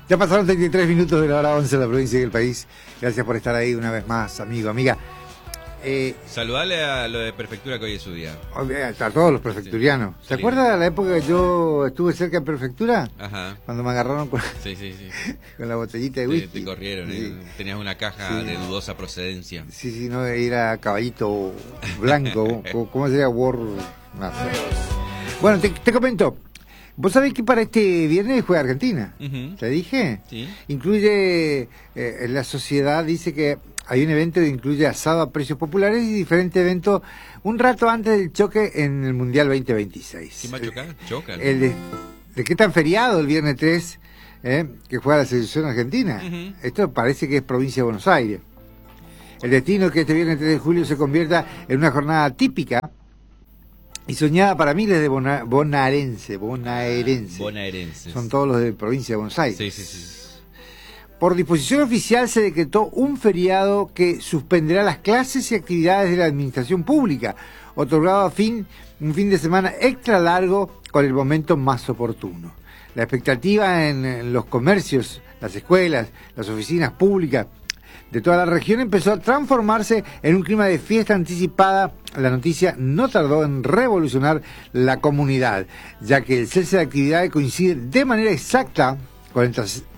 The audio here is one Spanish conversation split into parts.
Ya pasaron 33 minutos de la hora 11 de la provincia y del país. Gracias por estar ahí una vez más, amigo, amiga. Saludale a lo de Prefectura, que hoy es su día. A todos los prefecturianos. Sí. ¿Se acuerda de la época que yo estuve cerca de Prefectura? Ajá. Cuando me agarraron con, Sí. con la botellita de whisky. Te corrieron, Sí. Tenías una caja de dudosa procedencia. Sí, no, era caballito blanco. ¿Cómo sería? No sé. Bueno, te comento. Vos sabés que para este viernes juega Argentina. ¿Te dije? Sí. Incluye, la sociedad dice que hay un evento que incluye asado a precios populares y diferentes eventos un rato antes del choque en el Mundial 2026. ¿Quién va a chocar? Chocan. ¿De qué tan feriado el viernes 3 que juega la selección argentina? Esto parece que es provincia de Buenos Aires. El destino es que este viernes 3 de julio se convierta en una jornada típica y soñada para miles de bonaerenses. Son todos los de provincia de Buenos Aires. Sí. Por disposición oficial se decretó un feriado que suspenderá las clases y actividades de la administración pública, otorgado un fin de semana extra largo con el momento más oportuno. La expectativa en los comercios, las escuelas, las oficinas públicas de toda la región empezó a transformarse en un clima de fiesta anticipada. La noticia no tardó en revolucionar la comunidad, ya que el cese de actividades coincide de manera exacta con el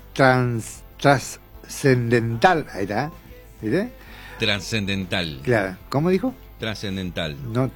trascendental. Ahí está. ¿Viste? Trascendental. Claro. ¿Cómo dijo? Trascendental. No,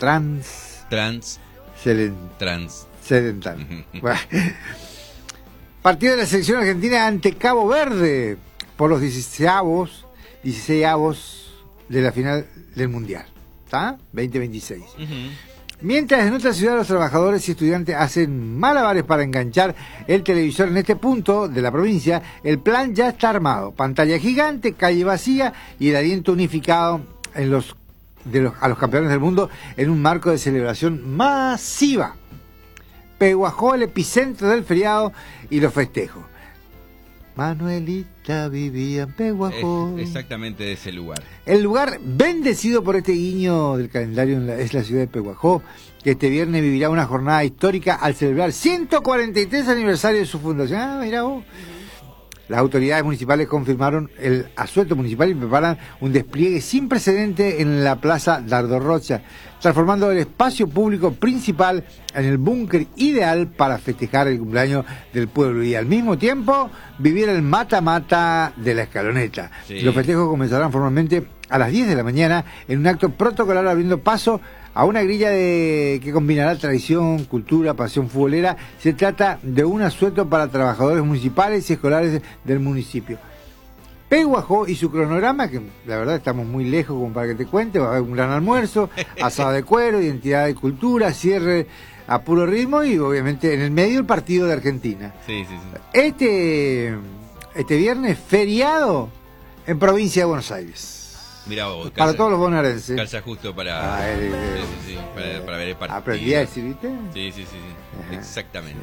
trascendental. Bueno. Partido de la selección argentina ante Cabo Verde por los 16avos de la final del Mundial. ¿Está? 2026. Mientras en otra ciudad los trabajadores y estudiantes hacen malabares para enganchar el televisor en este punto de la provincia, el plan ya está armado. Pantalla gigante, calle vacía y el aliento unificado a los campeones del mundo en un marco de celebración masiva. Peguajó el epicentro del feriado y los festejos. Manuelita vivía en Peguajó. Exactamente de ese lugar. El lugar bendecido por este guiño del calendario es la ciudad de Peguajó, que este viernes vivirá una jornada histórica al celebrar 143 aniversario de su fundación. Mirá vos. Las autoridades municipales confirmaron el asueto municipal y preparan un despliegue sin precedente en la Plaza Dardo Rocha, transformando el espacio público principal en el búnker ideal para festejar el cumpleaños del pueblo y al mismo tiempo vivir el mata-mata de la escaloneta. Sí. Los festejos comenzarán formalmente a las 10 de la mañana en un acto protocolar abriendo paso a una grilla que combinará tradición, cultura, pasión futbolera. Se trata de un asueto para trabajadores municipales y escolares del municipio. Peguajó y su cronograma, que la verdad estamos muy lejos como para que te cuente, va a haber un gran almuerzo, asado de cuero, identidad de cultura, cierre a puro ritmo y obviamente en el medio el partido de Argentina. Sí. Este viernes feriado en provincia de Buenos Aires. Mirá vos, para todos los bonaerenses. Calza justo para para ver el partido. Aprendí a decir, ¿viste? Sí. Exactamente.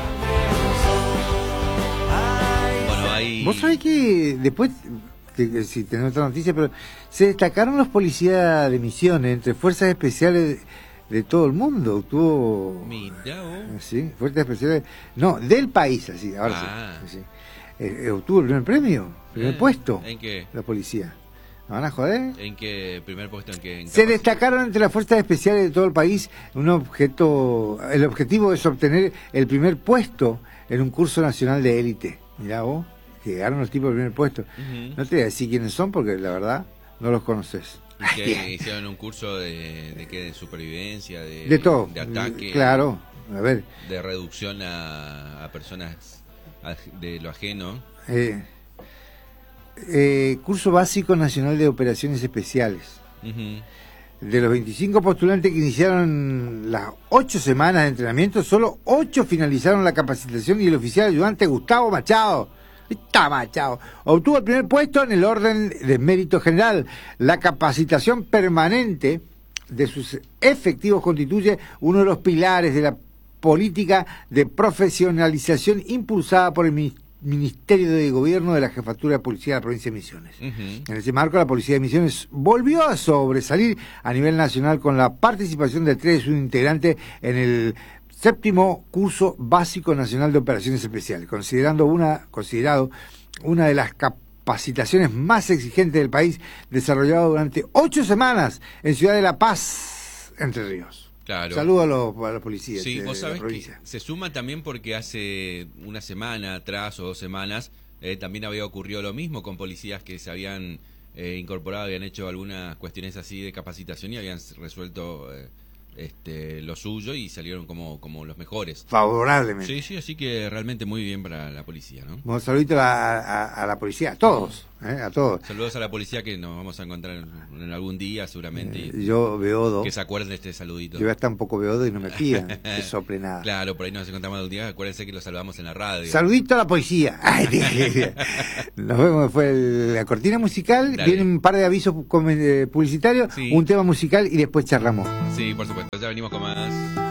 Bueno, ahí... Vos sabés que después, si tenés otra noticia, pero se destacaron los policías de Misiones entre fuerzas especiales de todo el mundo. Mirá vos. Sí, fuerzas especiales. No, del país, así, ahora sí. Obtuvo el primer premio, primer puesto. ¿En qué? La policía. ¿Me van a joder? ¿En qué primer puesto? Se destacaron entre las fuerzas especiales de todo el país. El objetivo es obtener el primer puesto en un curso nacional de élite. Mirá vos, que llegaron los tipos del primer puesto. No te voy a decir quiénes son porque la verdad no los conoces. ¿Que hicieron un curso de qué? ¿De supervivencia? De todo. ¿De ataque? Claro, a ver. ¿De reducción a personas de lo ajeno? Curso básico nacional de operaciones especiales. De los 25 postulantes que iniciaron las 8 semanas de entrenamiento, solo 8 finalizaron la capacitación y el oficial ayudante Gustavo Machado obtuvo el primer puesto en el orden de mérito general. La capacitación permanente de sus efectivos constituye uno de los pilares de la política de profesionalización impulsada por el Ministerio de Gobierno de la Jefatura de Policía de la Provincia de Misiones. En ese marco, la Policía de Misiones volvió a sobresalir a nivel nacional con la participación de 3 integrantes en el séptimo curso básico nacional de operaciones especiales, considerado una de las capacitaciones más exigentes del país, desarrollado durante 8 semanas en Ciudad de La Paz, Entre Ríos. Claro. Saludos a los policías. Sí, de vos sabés la provincia. que se suma también porque hace una semana atrás o 2 semanas también había ocurrido lo mismo con policías que se habían incorporado, habían hecho algunas cuestiones así de capacitación y habían resuelto lo suyo y salieron como los mejores. Favorablemente. Sí, sí, así que realmente muy bien para la policía, ¿no? Un saludito a la policía, a todos, a todos. Saludos a la policía que nos vamos a encontrar en algún día seguramente. Yo beodo. Que se acuerden de este saludito. Yo voy a estar un poco beodo y no me pidan que sople nada. Claro, por ahí nos encontramos algún día, acuérdense que lo saludamos en la radio. Saludito a la policía. Nos vemos después de la cortina musical, Dale. viene un par de avisos publicitarios, Sí. un tema musical y después charlamos. Sí, por supuesto, ya venimos con más.